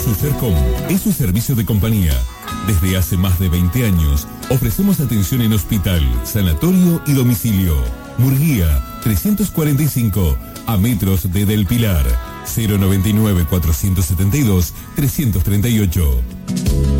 Susercom es su servicio de compañía. Desde hace más de 20 años ofrecemos atención en hospital, sanatorio y domicilio. Murguía 345, a metros de Del Pilar. 099 472 338.